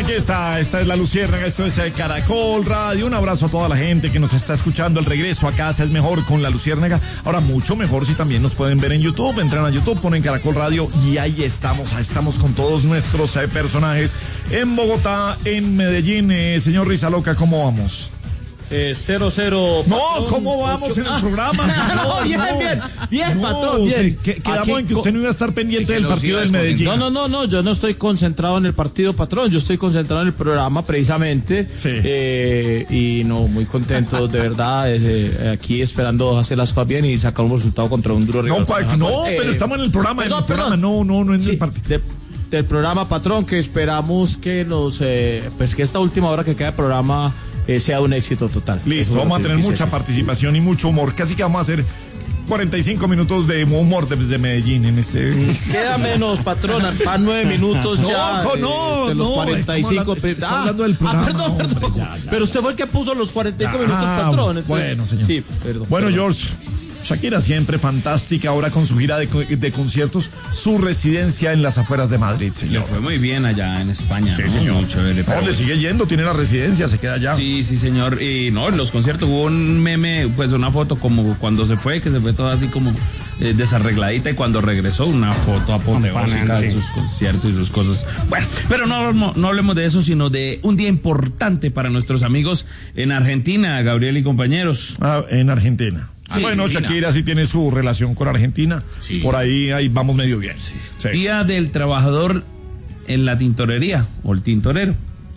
Aquí está, esta es La Luciérnaga, esto es Caracol Radio. Un abrazo a toda la gente que nos está escuchando. El regreso a casa es mejor con La Luciérnaga. Ahora mucho mejor si también nos pueden ver en YouTube. Entran a YouTube, ponen Caracol Radio y ahí estamos con todos nuestros personajes en Bogotá, en Medellín. Señor Rizaloca, ¿cómo vamos? 0-0. No, ¿cómo vamos en el programa? No, bien, patrón, bien. Quedamos en que usted no iba a estar pendiente del partido del Medellín. No, yo no estoy concentrado en el partido, patrón, yo estoy concentrado en el programa precisamente. Sí. Y no, muy contento, de verdad, aquí esperando hacer las cosas bien y sacar un resultado contra un duro rival. Pero estamos en el programa, no en el partido. Del programa, patrón, que esperamos que que esta última hora que queda de programa sea un éxito total. Listo, vamos a tener mucha participación y mucho humor. Casi que vamos a hacer 45 minutos de humor desde Medellín en este. Queda menos, patrón, para 9 minutos ya. De los 45. Estamos hablando del programa. Perdón. Pero usted fue el que puso los 45 minutos, patrón. Entonces, bueno, señor. Sí, perdón. Bueno, George. Shakira siempre fantástica, ahora con su gira de conciertos, su residencia en las afueras de Madrid, señor. Le fue muy bien allá en España. Sí, ¿no? señor. Muy chévere, pero... le sigue yendo, tiene la residencia, se queda allá. Sí, señor. Y no, en los conciertos hubo un meme, pues una foto como cuando se fue, que se fue toda así como desarregladita, y cuando regresó una foto apoteósica de sus conciertos y sus cosas. Bueno, pero no hablemos de eso, sino de un día importante para nuestros amigos en Argentina, Gabriel y compañeros. En Argentina. Sí, bueno, Argentina. Shakira sí tiene su relación con Argentina. Sí. Por ahí vamos medio bien. Sí. Día del trabajador en la tintorería, o el tintorero.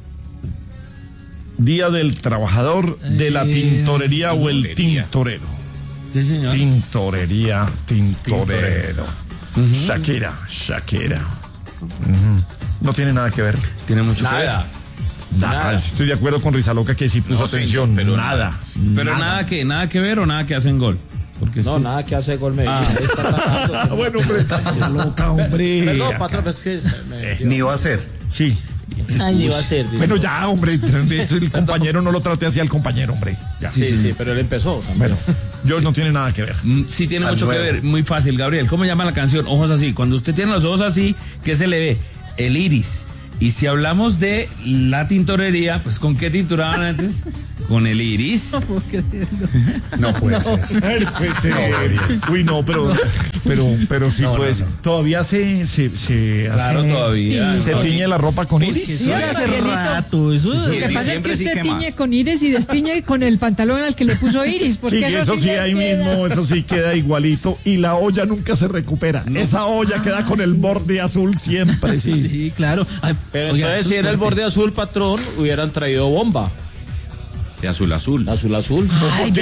Día del trabajador de la tintorería o el tintorero. Sí, señor. Tintorero. Uh-huh. Shakira. No tiene nada que ver. Tiene mucho que ver. Nada. Estoy de acuerdo con Rizaloca que sí puso atención. Señor, pero nada. Pero nada que ver o nada que hacen gol. Porque nada que hace gol Medellín. Bueno, hombre, está loca, hombre. Perdón, patrón, es que Ni va a ser. Sí. ni va a ser. Bueno, ya, hombre, eso el compañero no lo trate así al compañero, hombre. Ya. Sí, pero él empezó también. Bueno, George no tiene nada que ver. Sí tiene mucho que ver. Muy fácil, Gabriel. ¿Cómo llama la canción? Ojos así. Cuando usted tiene los ojos así, ¿qué se le ve? El iris. Y si hablamos de la tintorería, pues ¿con qué tinturaban antes? Con el iris. No puede ser. Uy, no, pero sí puede ser. Todavía se Claro, todavía. Se tiñe la ropa con iris. Sí, hace rato. Eso Lo que pasa es que usted tiñe con iris y destiñe con el pantalón al que le puso iris. Porque Sí, eso sí, ahí mismo, eso sí queda igualito. Y la olla nunca se recupera. Esa olla queda con el borde azul siempre, sí. Sí, claro. Ay, Pero oiga, entonces, si era el borde azul, patrón, hubieran traído bomba. De azul. Azul. Ay,